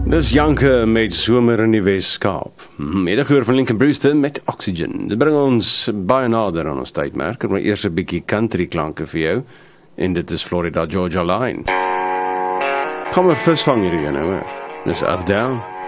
Dis Janke met somer in die Wes-Kaap. Middagoor van Lincoln Brewster met Oxygen. Dit bring ons baie nader aan ons tydmerk, maar eers 'n bietjie country klanke vir jou. En dit is Florida Georgia Line. Kom maar visvang hierdie ene, hoor. Dis Up Down.